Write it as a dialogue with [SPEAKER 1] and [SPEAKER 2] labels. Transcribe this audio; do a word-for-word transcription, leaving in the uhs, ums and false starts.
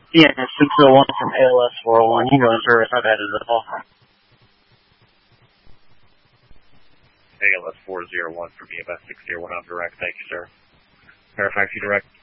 [SPEAKER 1] Yeah, six oh one from A L S four oh one. You go in service. I've had it at all.
[SPEAKER 2] A L S four oh one from E M S six oh one on direct. Thank you, sir. Fairfax, you direct.